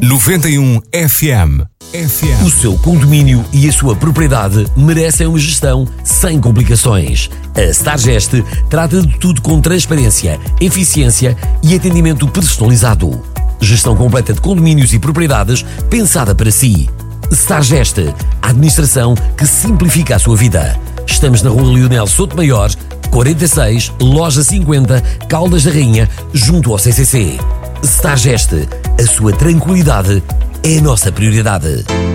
91 FM. O seu condomínio e a sua propriedade merecem uma gestão sem complicações. A Stargest trata de tudo com transparência, eficiência e atendimento personalizado. Gestão completa de condomínios e propriedades pensada para si. Stargest, a administração que simplifica a sua vida. Estamos na Rua Leonel Sotomayor, 46, Loja 50, Caldas da Rainha, junto ao CCC. Stargest, a sua tranquilidade é a nossa prioridade.